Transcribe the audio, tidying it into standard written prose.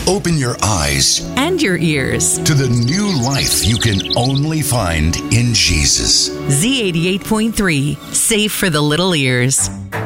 open your eyes and your ears to the new life you can only find in Jesus. Z88.3, safe for the little ears.